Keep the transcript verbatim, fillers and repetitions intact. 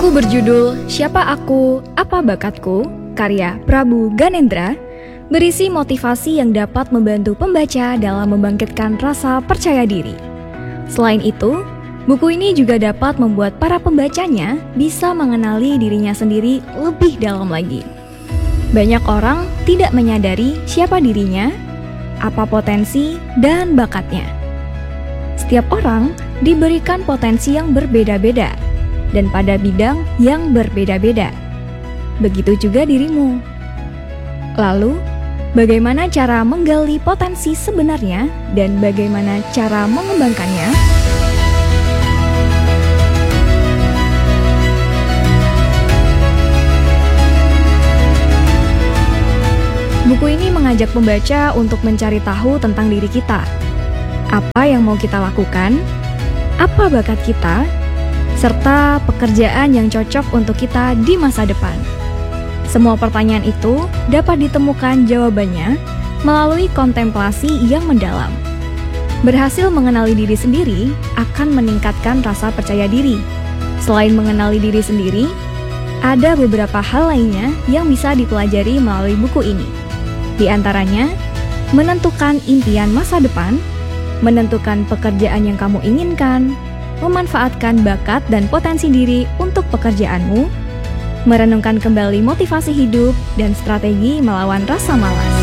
Buku berjudul Siapa Aku, Apa Bakatku, karya Prabu Ganendra, berisi motivasi yang dapat membantu pembaca dalam membangkitkan rasa percaya diri. Selain itu, buku ini juga dapat membuat para pembacanya bisa mengenali dirinya sendiri lebih dalam lagi. Banyak orang tidak menyadari siapa dirinya, apa potensi dan bakatnya. Setiap orang diberikan potensi yang berbeda-beda dan pada bidang yang berbeda-beda. Begitu juga dirimu. Lalu, bagaimana cara menggali potensi sebenarnya dan bagaimana cara mengembangkannya? Buku ini mengajak pembaca untuk mencari tahu tentang diri kita. Apa yang mau kita lakukan? Apa bakat kita? Serta pekerjaan yang cocok untuk kita di masa depan. Semua pertanyaan itu dapat ditemukan jawabannya melalui kontemplasi yang mendalam. Berhasil mengenali diri sendiri akan meningkatkan rasa percaya diri. Selain mengenali diri sendiri, ada beberapa hal lainnya yang bisa dipelajari melalui buku ini. Di antaranya, menentukan impian masa depan, menentukan pekerjaan yang kamu inginkan, memanfaatkan bakat dan potensi diri untuk pekerjaanmu, merenungkan kembali motivasi hidup, dan strategi melawan rasa malas.